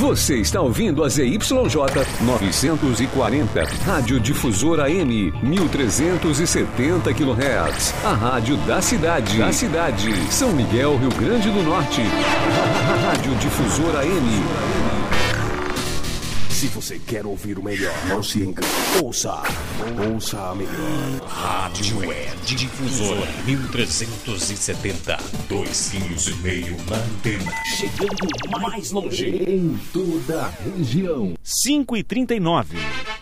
Você está ouvindo a ZYJ 940, Rádio Difusora M, 1370 kHz. A rádio da cidade. São Miguel, Rio Grande do Norte. Rádio Difusora M. Se você quer ouvir o melhor, não se engane. Ouça a melhor. Rádio Web Difusora 1370. 2,5 kg na antena. Chegando mais longe em toda a região. 5h39.